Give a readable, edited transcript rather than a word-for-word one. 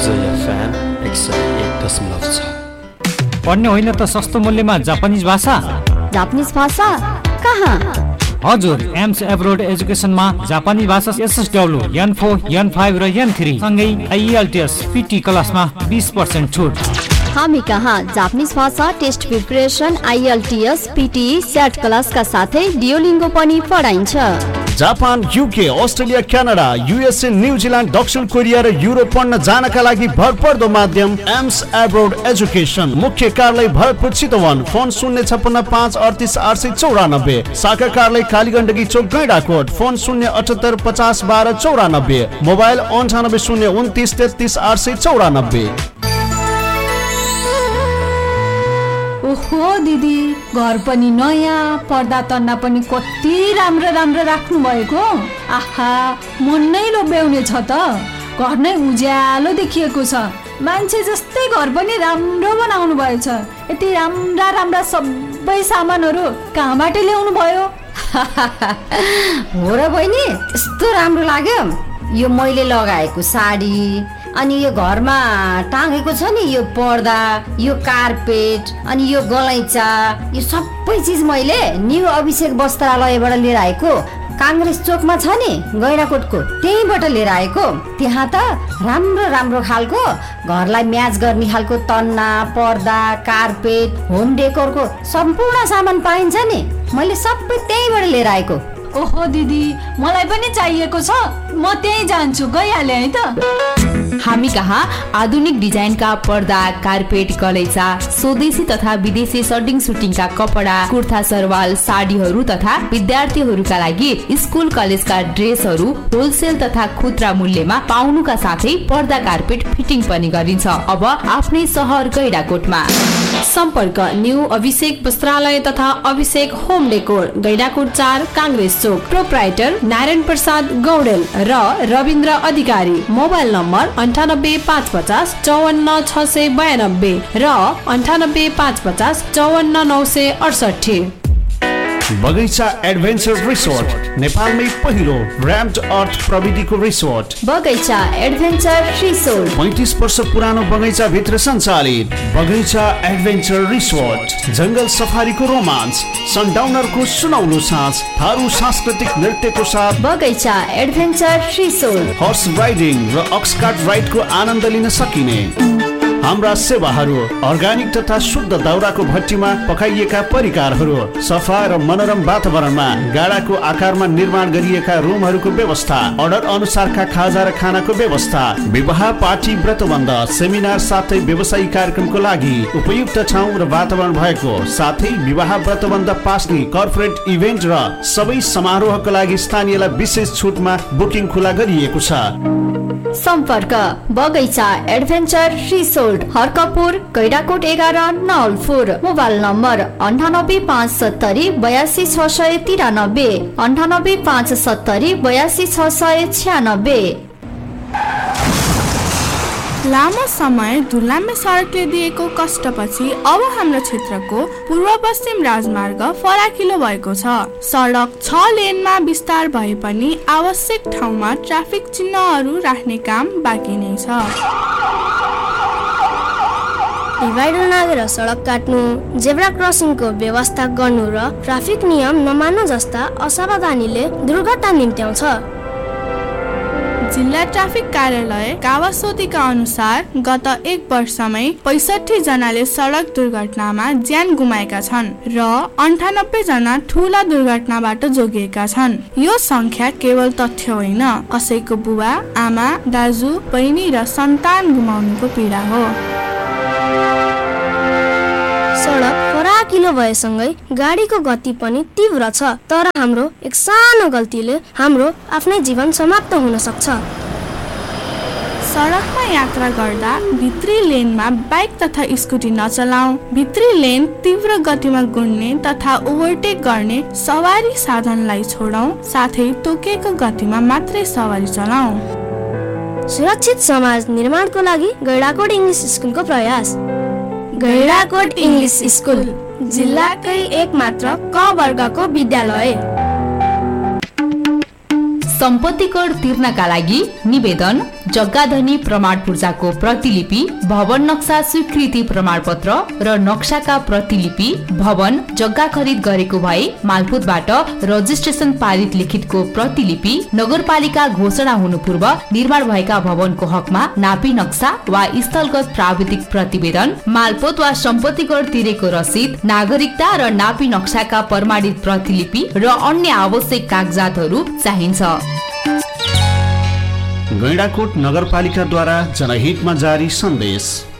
उजय FM 101.6। पढ्ने होइन त सस्तो मूल्यमा जापानिज भाषा। जापानिज भाषा कहाँ? हजुर, एम्स एब्रोड एजुकेसनमा जापानिज भाषा SSW, N4, N5 र N3 सँगै IELTS PT क्लासमा 20% छुट। हामी कहाँ जापानिज भाषा test preparation, IELTS, PT, SAT क्लासका साथै डियोलिङ्गो पनि पढाइन्छ। Japan, UK, Australia, Canada, USA, New Zealand, दक्षिण कोरिया र युरोप पढ्न जानका लागि भरपर्दो माध्यम एम्स एब्रोड एजुकेसन। मुख्य कार्यालय भरतपुर चितवन। फोन 056 38 894। शाखा कार्यालय कालीगण्डकी चोक गैंडाकोट। फोन 078 50 12 94। मोबाइल 98 029 33 894। ओहो दिदी, घर पनि नयाँ, पर्दा तन्ना पनि कति राम्रो राम्रो राख्नु भएको। आहा, मन नै लोभ्याउने छ त। घर नै उज्यालो देखिएको छ। मान्छे जस्तै घर पनि राम्रो बनाउनु भएछ। यति राम्रा राम्रा सबै सामानहरू कहाँबाट ल्याउनु भयो? हो र बहिनी, यस्तो राम्रो लाग्यो। यो मैले लगाएको साडी, अनि यो घरमा टाँगेको छ नि यो पर्दा, यो कार्पेट, अनि यो गलैँचा, यो सबै चिज मैले न्यू अभिषेक वस्त्रालयबाट लिएर आएको। काङ्ग्रेस चोकमा छ नि गैंडाकोटको, त्यहीँबाट लिएर आएको। त्यहाँ त राम्रो राम्रो खालको घरलाई म्याच गर्ने खालको तन्ना, पर्दा, कार्पेट, होम डेकोरको सम्पूर्ण सामान पाइन्छ नि। मैले सबै त्यहीँबाट लिएर आएको। ओहो दिदी, मलाई पनि चाहिएको छ। म त्यहीँ जान्छु, गइहालेँ है त। हामी कहाँ आधुनिक डिजाइनका पर्दा, कार्पेट, गलैँचा, स्वदेशी तथा विदेशी सर्टिङ सुटिङका कपडा, कुर्ता सरवाल, साडीहरू तथा विद्यार्थीहरूका लागि स्कुल कलेजका ड्रेसहरू होलसेल तथा खुद्रा मूल्यमा पाउनुका साथै पर्दा, कार्पेट फिटिङ पनि गरिन्छ। अब आफ्नै सहर गैंडाकोटमा। सम्पर्क न्यू अभिषेक वस्त्रालय तथा अभिषेक होम डेकोर, गैंडाकोट 4, काङ्ग्रेस चोक। प्रोप्राइटर नारायण प्रसाद गौडेल र रविन्द्र अधिकारी। मोबाइल नम्बर 98 550 54 692 र 98 550 54 968। बगैँचा एडभेन्चर रिसोर्ट, नेपालमै पहिलो र्याम्ड अर्थ प्रविधिको रिसोर्ट। बगैँचा एडभेन्चर रिसोर्ट 35 वर्ष पुरानो बगैँचा भित्र सञ्चालित बगैँचा एडभेन्चर रिसोर्ट। जंगल सफारीको रोमान्स, सनडाउनरको सुनौलो साँझ, थारू सांस्कृतिक नृत्यको साथ बगैँचा एडभेन्चर रिसोर्ट। हर्स राइडिङ र अक्सकार्ट राइडको आनन्द लिन सकिने हाम्रा सेवाहरू: अर्ग्यानिक तथा शुद्ध दाउराको भट्टीमा पकाइएका परिकारहरू, सफा र मनोरम वातावरणमा गाडाको आकारमा निर्माण गरिएका रुमहरूको व्यवस्था, अर्डर अनुसारका खाजा र खानाको व्यवस्था, विवाह, पार्टी, व्रतबन्ध, सेमिनार साथै व्यवसायिक कार्यक्रमको लागि उपयुक्त ठाउँ र वातावरण भएको, साथै विवाह, व्रतबन्ध, पास्नी, कर्पोरेट इभेन्ट र सबै समारोहको लागि स्थानीयलाई विशेष छुटमा बुकिङ खुला गरिएको छ। सम्पर्क बगैँचा adventure resort, Harkapur, Gaindakot 11, Nawalpur. Mobile number 98 570 82 693, 98 570 82 696। लामो समय धुलामे सडकले दिएको कष्टपछि अब हाम्रो क्षेत्रको पूर्व पश्चिम राजमार्ग फराकिलो भएको छ। सडक 6 लेनमा विस्तार भए पनि आवश्यक ठाउँमा ट्राफिक चिन्हहरू राख्ने काम बाँकी नै छ। डिभाइडर नागेर सडक काट्नु, जेब्रा क्रसिङको व्यवस्था गर्नु र ट्राफिक नियम नमान्नु जस्ता असावधानीले दुर्घटना निम्त्याउँछ। जिल्ला ट्राफिक कार्यालय कावासोतीका अनुसार गत 1 वर्षमै 65 जनाले सडक दुर्घटनामा ज्यान गुमाएका छन् र 98 जना ठूला दुर्घटनाबाट जोगिएका छन्। यो संख्या केवल तथ्य होइन, कसैको बुबा, आमा, दाजु, बहिनी र सन्तान गुमाउनुको पीडा हो। सडक फराकिलो भएसँगै गाडीको गति पनि तीव्र छ, तर हाम्रो एक सानो गल्तीले हाम्रो आफ्नै जीवन समाप्त हुन सक्छ। सडकमा यात्रा गर्दा भित्री लेनमा बाइक तथा स्कुटी नचलाऊ। भित्री लेन तीव्र गतिमा गुड्ने तथा ओभरटेक गर्ने सवारी साधनलाई छोडौं, साथै तोकेको गतिमा मात्रै सवारी चलाऊ। सुरक्षित समाज निर्माणको लागि गैंडाकोट इङ्ग्लिस स्कुलको प्रयास। गैंडाकोट इङ्ग्लिस स्कुल जिल्लाकै एक मात्र क वर्गको विद्यालय। सम्पत्ति कर तिर्नका लागि निवेदन जग्गाधनी प्रमाण पूर्जाको प्रतिलिपि, भवन नक्सा स्वीकृति प्रमाणपत्र र नक्साका प्रतिलिपि, भवन जग्गा खरिद गरेको भए मालपोतबाट रजिस्ट्रेसन पारित लिखितको प्रतिलिपि, नगरपालिका घोषणा हुनु पूर्व निर्माण भएका भवनको हकमा नापी नक्सा वा स्थलगत प्राविधिक प्रतिवेदन, मालपोत वा सम्पत्ति कर तिरेको रसिद, नागरिकता र नापी नक्साका प्रमाणित प्रतिलिपि र अन्य आवश्यक कागजातहरू चाहिन्छ। गैंडाकोट नगरपालिकाद्वारा जनहितमा जारी सन्देश।